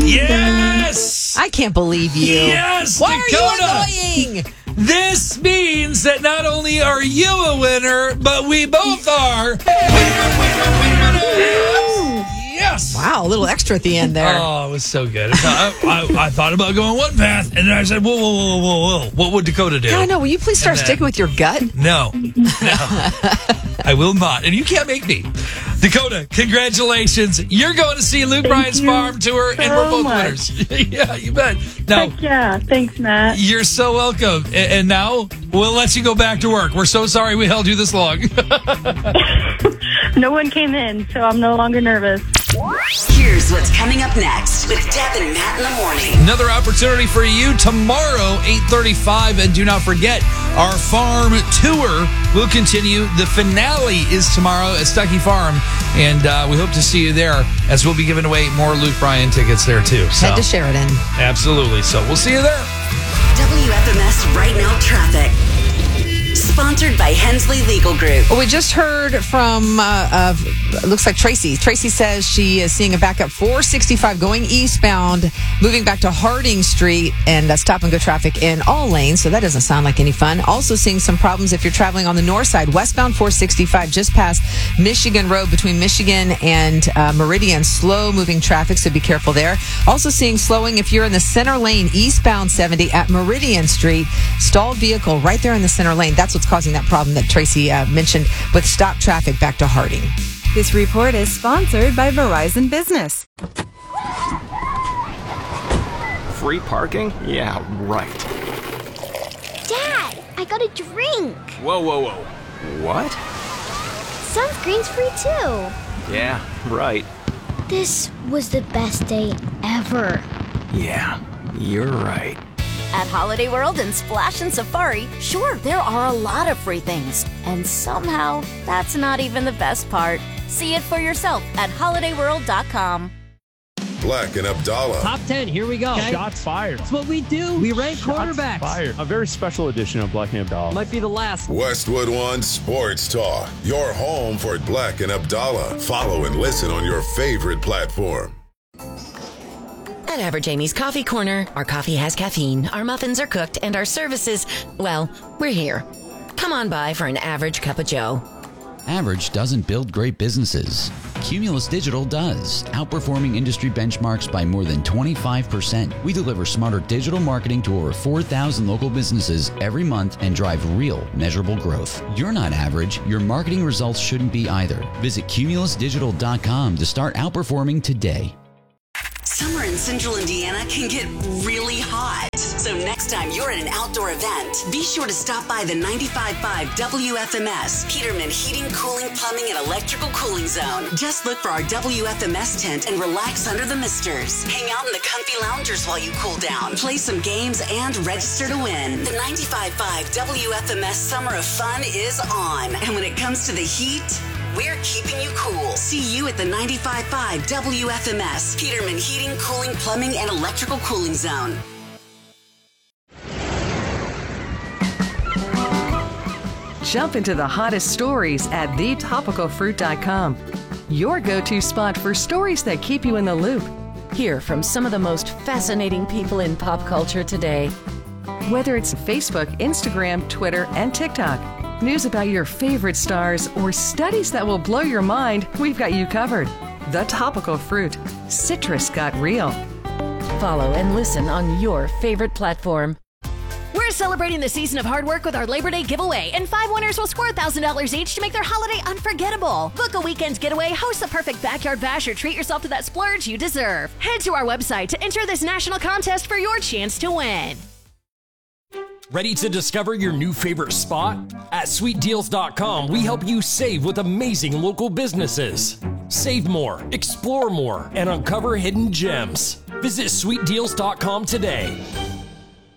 Yes! I can't believe you. Yes, Why Dakota! are you annoying? This means that not only are you a winner, but we both are. Yes! Wow, a little extra at the end there. Oh, it was so good. I thought about going one path, and then I said, whoa. What would Dakota do? Yeah, I know. Will you please start sticking with your gut? No. I will not. And you can't make me. Dakota, congratulations. You're going to see Luke Bryan's farm tour, and we're both winners. Yeah, you bet. Now, Heck yeah. Thanks, Matt. you're so welcome. And now we'll let you go back to work. We're so sorry we held you this long. No one came in, so I'm no longer nervous. Here's what's coming up next with Deb and Matt in the morning. Another opportunity for you tomorrow, 8:35. And do not forget, our farm tour will continue. The finale is tomorrow at Stuckey Farm. And we hope to see you there, as we'll be giving away more Luke Bryan tickets there, too. So, Head to Sheridan. absolutely. So we'll see you there. WFMS Right Now Traffic. Sponsored by Hensley Legal Group. Well, we just heard from, looks like Tracy. Tracy says she is seeing a backup 465 going eastbound, moving back to Harding Street, and stop and go traffic in all lanes. So that doesn't sound like any fun. Also seeing some problems if you're traveling on the north side, westbound 465, just past Michigan Road between Michigan and Meridian. Slow moving traffic, so be careful there. Also seeing slowing if you're in the center lane, eastbound 70 at Meridian Street. Stalled vehicle right there in the center lane. That's what's causing that problem that Tracy mentioned with stop traffic back to Harding. This report is sponsored by Verizon Business. Free parking? Yeah, right. Dad, I got a drink. Whoa. What? Sunscreen's free too. Yeah, right. This was the best day ever. Yeah, you're right. At Holiday World and Splash and Safari, sure, there are a lot of free things. And somehow, that's not even the best part. See it for yourself at holidayworld.com. Black and Abdallah. Top 10, here we go. Okay. Shots fired. That's what we do. We rank quarterbacks. Fired. A very special edition of Black and Abdallah. Might be the last. Westwood One Sports Talk. Your home for Black and Abdallah. Follow and listen on your favorite platform. At Average Amy's Coffee Corner, our coffee has caffeine, our muffins are cooked, and our services, well, we're here. Come on by for an average cup of joe. Average doesn't build great businesses. Cumulus Digital does, outperforming industry benchmarks by more than 25%. We deliver smarter digital marketing to over 4,000 local businesses every month and drive real, measurable growth. You're not average. Your marketing results shouldn't be either. Visit cumulusdigital.com to start outperforming today. Summer in Central Indiana can get really hot. So next time you're at an outdoor event, be sure to stop by the 95.5 WFMS Peterman Heating, Cooling, Plumbing, and Electrical Cooling Zone. Just look for our WFMS tent and relax under the misters. Hang out in the comfy loungers while you cool down. Play some games and register to win. The 95.5 WFMS Summer of Fun is on. And when it comes to the heat, we're keeping you cool. See you at the 95.5 WFMS Peterman Heating, Cooling, Plumbing, and Electrical Cooling Zone. Jump into the hottest stories at thetopicalfruit.com. Your go-to spot for stories that keep you in the loop. Hear from some of the most fascinating people in pop culture today. Whether it's Facebook, Instagram, Twitter, and TikTok, news about your favorite stars, or studies that will blow your mind, we've got you covered. The Topical Fruit. Citrus got real. Follow and listen on your favorite platform. We're celebrating the season of hard work with our Labor Day giveaway, and 5 winners will score $1,000 each to make their holiday unforgettable. Book a weekend getaway, host the perfect backyard bash, or treat yourself to that splurge you deserve. Head to our website to enter this national contest for your chance to win. Ready to discover your new favorite spot? At sweetdeals.com, we help you save with amazing local businesses. Save more, explore more, and uncover hidden gems. Visit sweetdeals.com today.